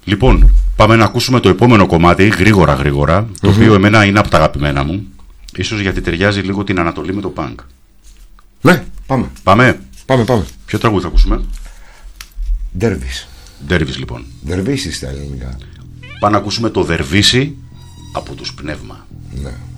Λοιπόν, πάμε να ακούσουμε το επόμενο κομμάτι γρήγορα, το οποίο εμένα είναι από τα αγαπημένα μου. Ίσως γιατί ταιριάζει λίγο την Ανατολή με το punk. Ναι, πάμε. Πάμε. Ποιο τραγούδι θα ακούσουμε? Dervish λοιπόν. Dervish στα ελληνικά. Πάμε να ακούσουμε το Δερβίσι από τους Πνεύμα. Ναι.